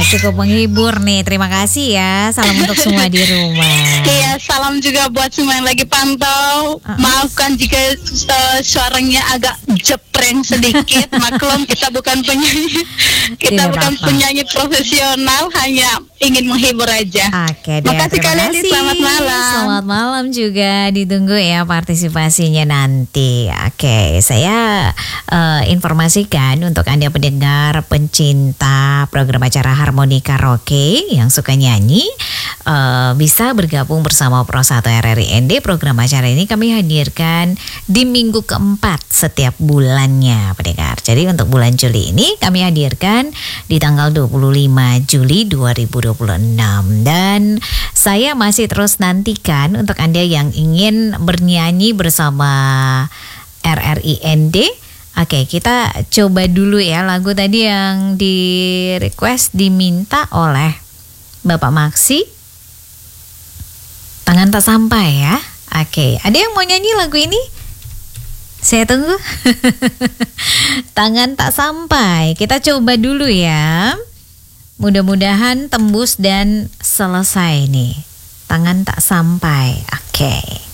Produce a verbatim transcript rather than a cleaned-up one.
cukup menghibur nih. Terima kasih ya. Salam untuk semua di rumah. Iya, salam juga buat semua yang lagi pantau. Uh-uh. Maafkan jika uh, suaranya agak jepreng sedikit. Maklum, kita bukan penyanyi, kita Tidak bukan apa-apa. penyanyi profesional, hanya ingin menghibur aja. Oke deh, Makasih terima kalian, kasih. selamat malam. Selamat malam juga, ditunggu ya partisipasinya nanti. Oke, saya uh, informasikan untuk Anda pendengar pencinta program acara Harmoni Karaoke yang suka nyanyi, uh, bisa bergabung bersama Pro satu R R I N D. Program acara ini kami hadirkan di minggu keempat setiap bulannya, pendengar. Jadi untuk bulan Juli ini kami hadirkan di tanggal dua puluh lima Juli dua ribu dua puluh enam. Dan saya masih terus nantikan untuk Anda yang ingin bernyanyi bersama R R I N D. Oke, kita coba dulu ya lagu tadi yang di request diminta oleh Bapak Maksi. Tangan Tak Sampai ya. Oke, ada yang mau nyanyi lagu ini? Saya tunggu. Tangan Tak Sampai. Kita coba dulu ya. Mudah-mudahan tembus dan selesai nih. Tangan Tak Sampai. Oke.